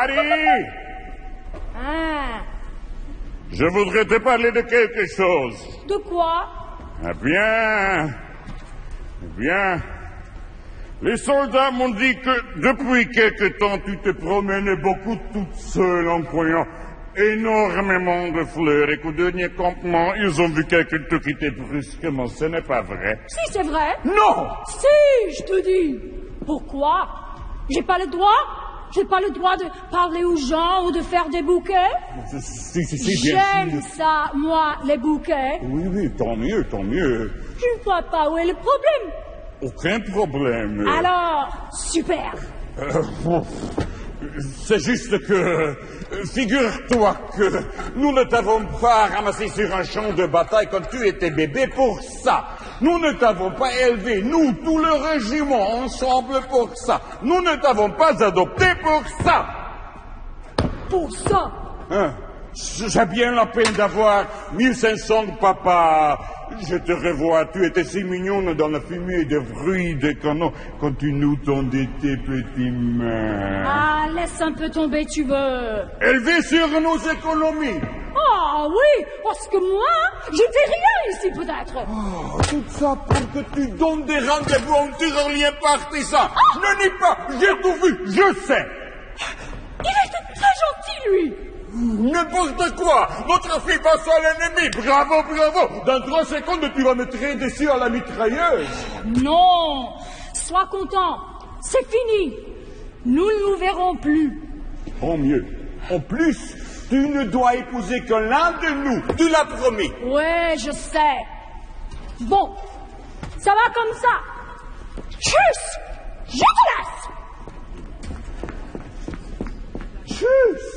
Marie! Hein? Je voudrais te parler de quelque chose. De quoi? Eh bien... Les soldats m'ont dit que depuis quelque temps, tu te promènes beaucoup toute seule en croyant énormément de fleurs et qu'au dernier campement, ils ont vu quelqu'un te quitter brusquement. Ce n'est pas vrai? Si, c'est vrai. Non! Si, je te dis. Pourquoi? J'ai pas le droit? J'ai pas le droit de parler aux gens ou de faire des bouquets? Si, bien J'aime sûr. ça, moi, les bouquets. Oui, tant mieux, tant mieux. Je ne vois pas où est le problème. Aucun problème. Alors, super. C'est juste que... Figure-toi que nous ne t'avons pas ramassé sur un champ de bataille quand tu étais bébé pour ça. Nous ne t'avons pas élevé, nous, tout le régiment, ensemble pour ça. Nous ne t'avons pas adopté pour ça. Pour ça. Hein? J'ai bien la peine d'avoir 1500 papas. Je te revois, tu étais si mignonne dans la fumée des bruits des canons quand tu nous tendais tes petites mains. Ah, laisse un peu tomber, tu veux. Élevé sur nos économies. Ah oui, parce que moi, je fais rien ici peut-être. Oh, tout ça pour que tu donnes des rendez-vous à un tyrolien partisan. Ne nie pas, j'ai tout vu, je sais. Il était très gentil, lui. N'importe quoi. Notre fille passe à l'ennemi. Bravo, bravo. Dans 3 secondes, tu vas me tirer dessus à la mitrailleuse. Non, sois content, c'est fini. Nous ne nous verrons plus. Tant mieux. En plus, tu ne dois épouser que l'un de nous. Tu l'as promis. Ouais, je sais. Bon, ça va comme ça. Tchuss, je te laisse. Tchuss.